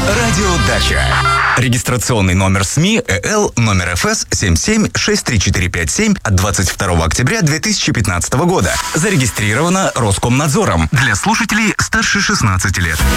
Радио Дача. Регистрационный номер СМИ ЭЛ номер ФС 77634557 от 22 октября 2015 года. Зарегистрировано Роскомнадзором. Для слушателей старше 16 лет.